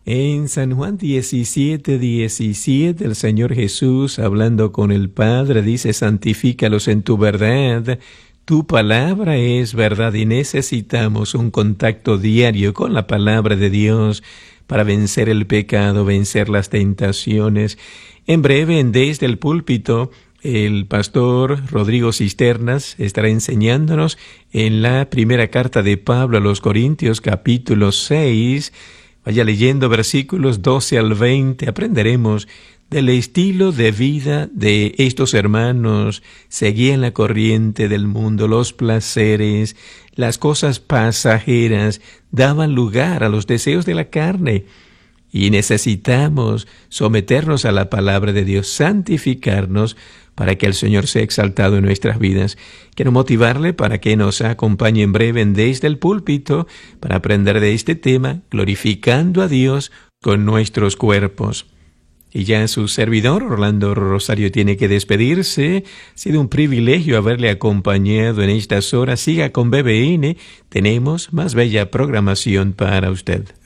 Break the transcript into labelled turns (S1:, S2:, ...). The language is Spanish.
S1: En San Juan 17:17, el Señor Jesús, hablando con el Padre, dice: santifícalos en tu verdad. Tu palabra es verdad, y necesitamos un contacto diario con la palabra de Dios para vencer el pecado, vencer las tentaciones. En breve, Desde el Púlpito, el pastor Rodrigo Cisternas estará enseñándonos en la primera carta de Pablo a los Corintios, capítulo 6. Vaya leyendo versículos 12 al 20. Aprenderemos del estilo de vida de estos hermanos. Seguían la corriente del mundo, los placeres, las cosas pasajeras, daban lugar a los deseos de la carne. Y necesitamos someternos a la palabra de Dios, santificarnos para que el Señor sea exaltado en nuestras vidas. Quiero motivarle para que nos acompañe en breve Desde el Púlpito para aprender de este tema, glorificando a Dios con nuestros cuerpos. Y ya su servidor, Orlando Rosario, tiene que despedirse. Ha sido un privilegio haberle acompañado en estas horas. Siga con BBN. Tenemos más bella programación para usted.